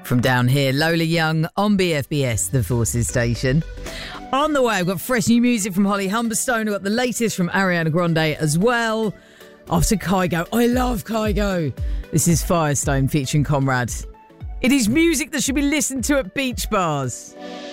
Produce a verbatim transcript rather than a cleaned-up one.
from down here. Lola Young on B F B S, the Forces station. On the way, I've got fresh new music from Holly Humberstone. I've got the latest from Ariana Grande as well. After Kygo, I love Kygo. This is Firestone featuring Conrad. It is music that should be listened to at beach bars.